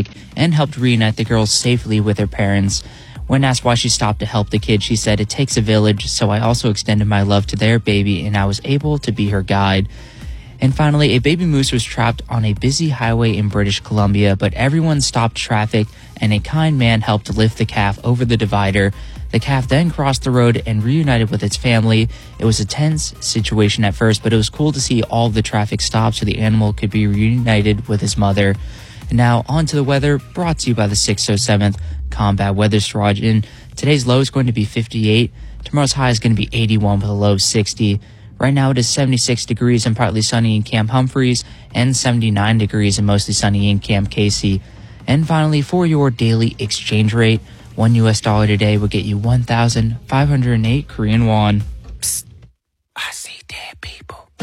traffic and helped reunite the girls safely with their parents. When asked why she stopped to help the kid, she said, "It takes a village, so I also extended my love to their baby and I was able to be her guide." And finally, a baby moose was trapped on a busy highway in British Columbia, but everyone stopped traffic and a kind man helped lift the calf over the divider. The calf then crossed the road and reunited with its family. It was a tense situation at first, but it was cool to see all of the traffic stop so the animal could be reunited with his mother. And now on to the weather, brought to you by the 607th Combat Weather Squadron. Today's low is going to be 58. Tomorrow's high is going to be 81 with a low of 60. Right now it is 76 degrees and partly sunny in Camp Humphreys and 79 degrees and mostly sunny in Camp Casey. And finally, for your daily exchange rate, $1 US today will get you 1,508 Korean won. Psst, I see dead people.